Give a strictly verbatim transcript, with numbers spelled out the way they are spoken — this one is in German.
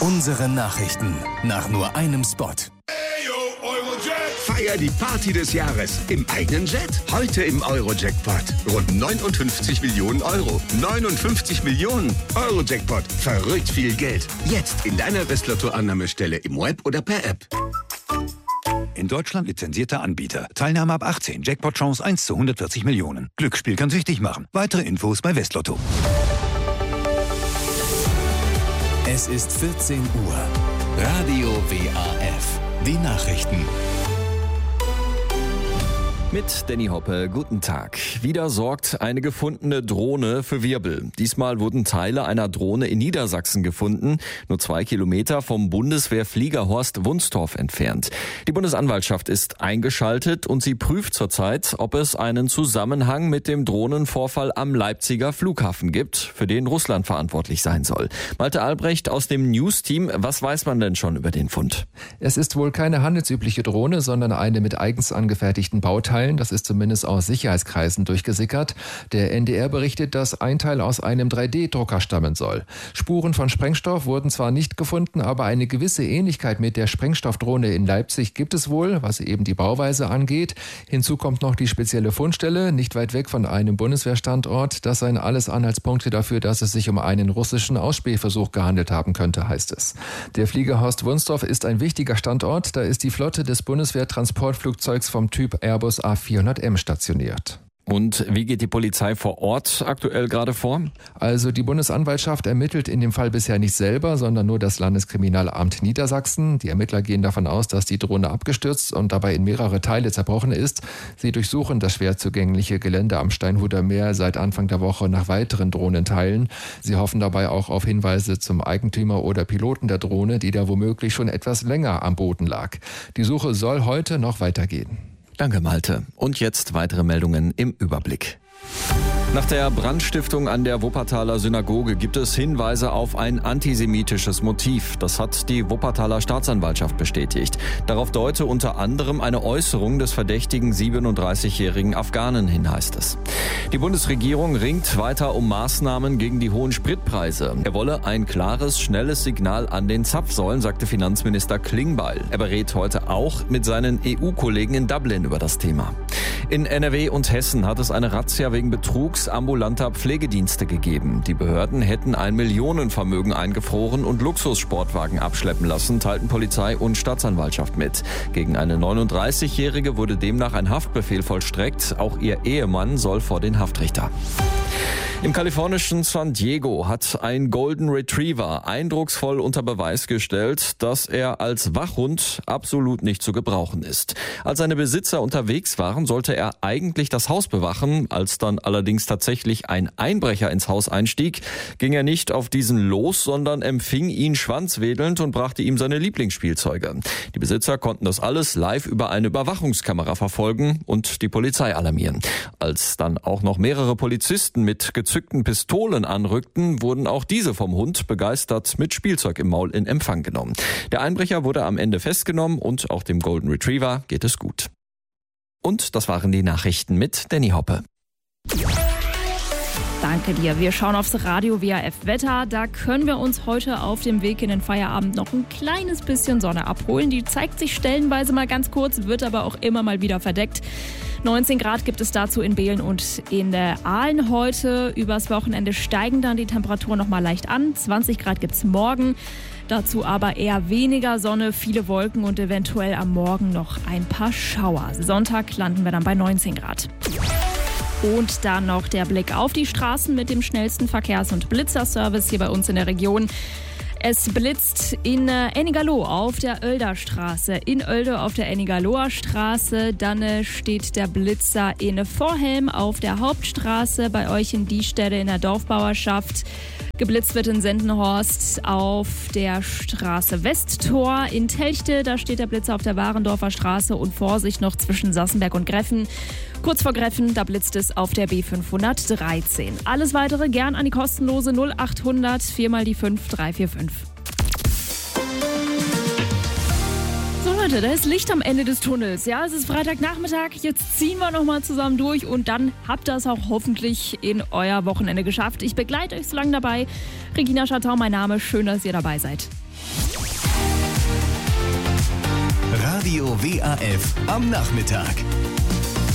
Unsere Nachrichten nach nur einem Spot. Feier die Party des Jahres im eigenen Jet. Heute im Euro-Jackpot. Rund neunundfünfzig Millionen Euro. neunundfünfzig Millionen Euro-Jackpot. Verrückt viel Geld. Jetzt in deiner Westlotto-Annahmestelle im Web oder per App. In Deutschland lizenzierter Anbieter. Teilnahme ab achtzehn. Jackpot-Chance eins zu hundertvierzig Millionen. Glücksspiel kann süchtig machen. Weitere Infos bei Westlotto. Es ist vierzehn Uhr. Radio W A F. Die Nachrichten. Mit Danny Hoppe, guten Tag. Wieder sorgt eine gefundene Drohne für Wirbel. Diesmal wurden Teile einer Drohne in Niedersachsen gefunden, nur zwei Kilometer vom Bundeswehrfliegerhorst Wunstorf entfernt. Die Bundesanwaltschaft ist eingeschaltet und sie prüft zurzeit, ob es einen Zusammenhang mit dem Drohnenvorfall am Leipziger Flughafen gibt, für den Russland verantwortlich sein soll. Malte Albrecht aus dem News-Team, was weiß man denn schon über den Fund? Es ist wohl keine handelsübliche Drohne, sondern eine mit eigens angefertigten Bauteilen. Das ist zumindest aus Sicherheitskreisen durchgesickert. Der N D R berichtet, dass ein Teil aus einem drei D Drucker stammen soll. Spuren von Sprengstoff wurden zwar nicht gefunden, aber eine gewisse Ähnlichkeit mit der Sprengstoffdrohne in Leipzig gibt es wohl, was eben die Bauweise angeht. Hinzu kommt noch die spezielle Fundstelle, nicht weit weg von einem Bundeswehrstandort. Das seien alles Anhaltspunkte dafür, dass es sich um einen russischen Ausspähversuch gehandelt haben könnte, heißt es. Der Fliegerhorst Wunstorf ist ein wichtiger Standort. Da ist die Flotte des Bundeswehrtransportflugzeugs vom Typ Airbus A vierhundert M stationiert. Und wie geht die Polizei vor Ort aktuell gerade vor? Also die Bundesanwaltschaft ermittelt in dem Fall bisher nicht selber, sondern nur das Landeskriminalamt Niedersachsen. Die Ermittler gehen davon aus, dass die Drohne abgestürzt und dabei in mehrere Teile zerbrochen ist. Sie durchsuchen das schwer zugängliche Gelände am Steinhuder Meer seit Anfang der Woche nach weiteren Drohnenteilen. Sie hoffen dabei auch auf Hinweise zum Eigentümer oder Piloten der Drohne, die da womöglich schon etwas länger am Boden lag. Die Suche soll heute noch weitergehen. Danke, Malte. Und jetzt weitere Meldungen im Überblick. Nach der Brandstiftung an der Wuppertaler Synagoge gibt es Hinweise auf ein antisemitisches Motiv. Das hat die Wuppertaler Staatsanwaltschaft bestätigt. Darauf deute unter anderem eine Äußerung des verdächtigen siebenunddreißigjährigen Afghanen hin, heißt es. Die Bundesregierung ringt weiter um Maßnahmen gegen die hohen Spritpreise. Er wolle ein klares, schnelles Signal an den Zapfsäulen, sagte Finanzminister Klingbeil. Er berät heute auch mit seinen E U-Kollegen in Dublin über das Thema. In N R W und Hessen hat es eine Razzia wegen Betrugs ambulanter Pflegedienste gegeben. Die Behörden hätten ein Millionenvermögen eingefroren und Luxussportwagen abschleppen lassen, teilten Polizei und Staatsanwaltschaft mit. Gegen eine neununddreißigjährige wurde demnach ein Haftbefehl vollstreckt. Auch ihr Ehemann soll vor den Haftrichter. Im kalifornischen San Diego hat ein Golden Retriever eindrucksvoll unter Beweis gestellt, dass er als Wachhund absolut nicht zu gebrauchen ist. Als seine Besitzer unterwegs waren, sollte er eigentlich das Haus bewachen. Als dann allerdings tatsächlich ein Einbrecher ins Haus einstieg, ging er nicht auf diesen los, sondern empfing ihn schwanzwedelnd und brachte ihm seine Lieblingsspielzeuge. Die Besitzer konnten das alles live über eine Überwachungskamera verfolgen und die Polizei alarmieren. Als dann auch noch mehrere Polizisten mit gezückten Pistolen anrückten, wurden auch diese vom Hund begeistert mit Spielzeug im Maul in Empfang genommen. Der Einbrecher wurde am Ende festgenommen und auch dem Golden Retriever geht es gut. Und das waren die Nachrichten mit Danny Hoppe. Danke dir. Wir schauen aufs Radio W A F Wetter. Da können wir uns heute auf dem Weg in den Feierabend noch ein kleines bisschen Sonne abholen. Die zeigt sich stellenweise mal ganz kurz, wird aber auch immer mal wieder verdeckt. neunzehn Grad gibt es dazu in Behlen und in der Aalen heute. Übers Wochenende steigen dann die Temperaturen noch mal leicht an. zwanzig Grad gibt es morgen. Dazu aber eher weniger Sonne, viele Wolken und eventuell am Morgen noch ein paar Schauer. Sonntag landen wir dann bei neunzehn Grad. Und dann noch der Blick auf die Straßen mit dem schnellsten Verkehrs- und Blitzerservice hier bei uns in der Region. Es blitzt in Ennigerloh auf der Oelderstraße, in Oelde auf der Ennigaloer Straße. Dann steht der Blitzer in Vorhelm auf der Hauptstraße, bei euch in Diestede in der Dorfbauerschaft. Geblitzt wird in Sendenhorst auf der Straße Westtor. In Telchte, da steht der Blitzer auf der Warendorfer Straße und Vorsicht noch zwischen Sassenberg und Greffen. Kurz vor Greffen, da blitzt es auf der B fünfhundertdreizehn. Alles Weitere gern an die kostenlose null achthundert vier mal die fünf drei vier fünf. So Leute, da ist Licht am Ende des Tunnels. Ja, es ist Freitagnachmittag, jetzt ziehen wir nochmal zusammen durch und dann habt ihr es auch hoffentlich in euer Wochenende geschafft. Ich begleite euch so lange dabei. Regina Schartau, mein Name, schön, dass ihr dabei seid. Radio W A F am Nachmittag.